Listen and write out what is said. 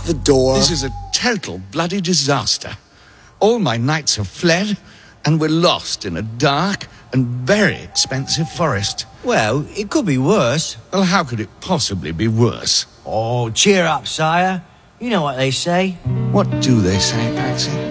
The door. This is a total bloody disaster. All my knights have fled, and we're lost in a dark and very expensive forest. Well, it could be worse. Well, how could it possibly be worse? Oh, cheer up, sire. You know what they say. What do they say, Patsy?